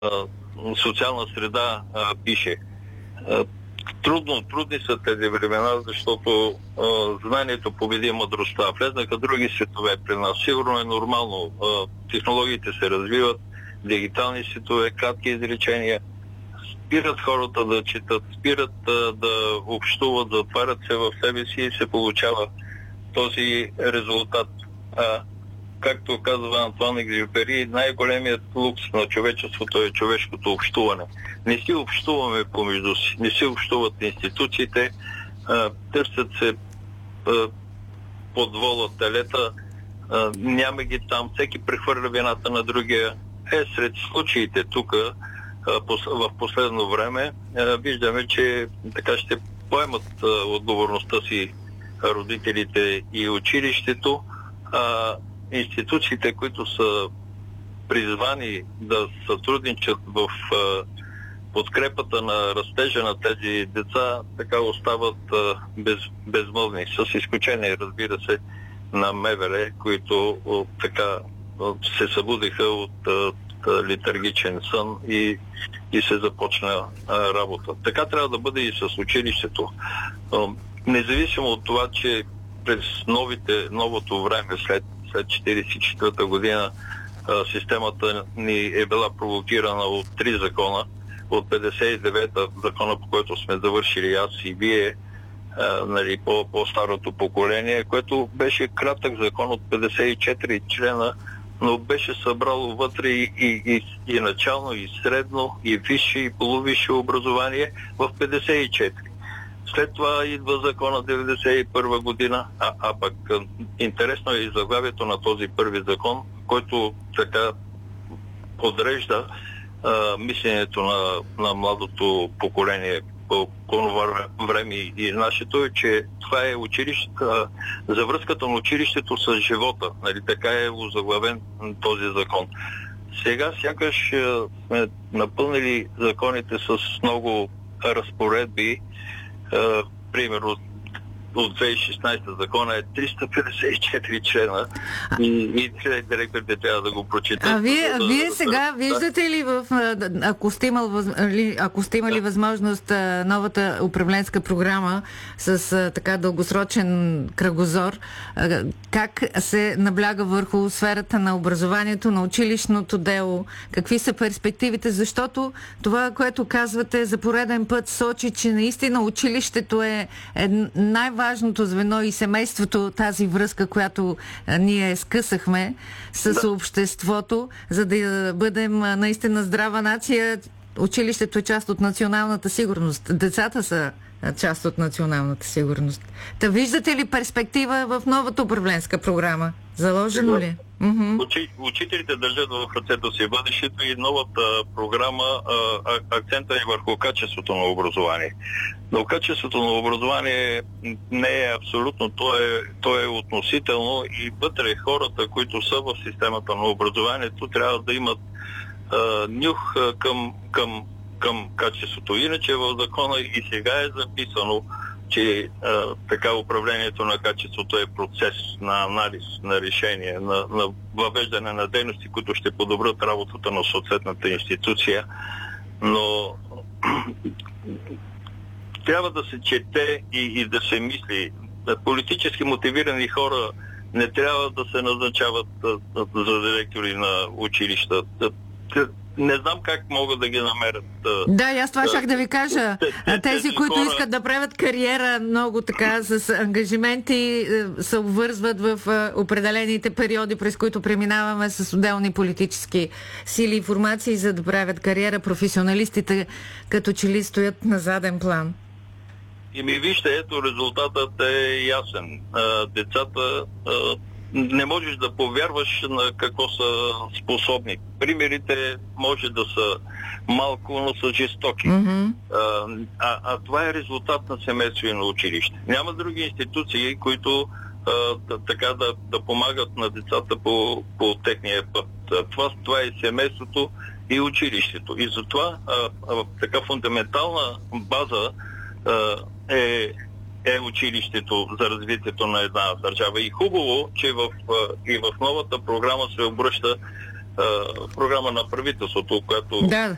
социална среда пише. Трудни са тези времена, защото знанието победи мъдростта. Влезнаха други светове при нас. Сигурно е нормално. Технологиите се развиват, дигитални светове, кратки изречения. Спират хората да четат, спират да общуват, затварят се в себе си и се получава този резултат. Както казва Антуан Екзюпери, най-големият лукс на човечеството е човешкото общуване. Не си общуваме помежду си, не си общуват институциите, търсят се под вола телета, няма ги там, всеки прехвърля вината на другия. Сред случаите тук в последно време виждаме, че така ще поемат отговорността си родителите и училището. Институциите, които са призвани да сътрудничат в подкрепата на растежа на тези деца, така остават безмълвни. С изключение, разбира се, на МВР, които така се събудиха от летаргичен сън и се започна работа. Така трябва да бъде и с училището. Независимо от това, че през новото време, след 1944 година, системата ни е била провокирана от 3 закона. От 59-та закона, по който сме завършили аз и вие, по-старото поколение, което беше кратък закон от 54 члена, но беше събрало вътре и начално, и средно, и висше, и полувисше образование в 54. След това идва закона 91 година, а пък интересно е и заглавието на този първи закон, който така подрежда мисленето на младото поколение по това време и нашето, е, че това е за връзката на училището с живота. Така е озаглавен този закон. Сега сякаш сме напълнили законите с много разпоредби. Примерно от 2016 закона е 354 члена и директорите трябва да го прочитат. Вие сега виждате ли, ако сте имали възможност, новата управленска програма с така дългосрочен кръгозор, как се набляга върху сферата на образованието, на училищното дело, какви са перспективите, защото това, което казвате за пореден път, сочи, че наистина училището е най-важното звено и семейството, тази връзка, която ние скъсахме с обществото, за да бъдем наистина здрава нация. Училището е част от националната сигурност. Децата са част от националната сигурност. Та виждате ли перспектива в новата управленска програма? Заложено ли? Учителите държат в ръцете си бъдещето и новата програма акцента е върху качеството на образование. Но качеството на образование не е абсолютно, то е относително и вътре хората, които са в системата на образованието, трябва да имат нюх към качеството. Иначе в закона и сега е записано, че така управлението на качеството е процес на анализ, на решение, на въвеждане на дейности, които ще подобрят работата на съответната институция, но трябва да се чете и да се мисли. Политически мотивирани хора не трябва да се назначават за директори на училища. Не знам как могат да ги намерят. Да, и аз това щях да ви кажа. Тези, които искат да правят кариера много така с ангажименти, се обвързват в определените периоди, през които преминаваме с отделни политически сили и формации, за да правят кариера. Професионалистите като че ли стоят на заден план. Вижте, ето резултатът е ясен. Децата не можеш да повярваш на какво са способни. Примерите може да са малко, но са жестоки. Това е резултат на семейство и на училище. Няма други институции, които така да помагат на децата по техния път. Това е семейството и училището. И затова така фундаментална база е училището за развитието на една държава. И хубаво, че и в новата програма се обръща програма на правителството, която